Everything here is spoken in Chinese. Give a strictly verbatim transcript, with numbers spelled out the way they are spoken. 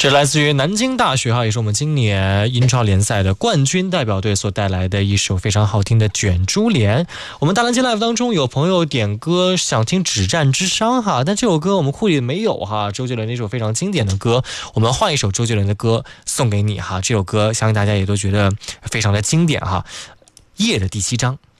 这来自于南京大学哈，也是我们今年英超联赛的冠军代表队所带来的一首非常好听的卷珠帘。我们大蓝鲸 live 当中有朋友点歌想听止战之殇哈，但这首歌我们库里没有哈，周杰伦那首非常经典的歌，我们换一首周杰伦的歌送给你哈。这首歌相信大家也都觉得非常的经典哈，夜的第七章。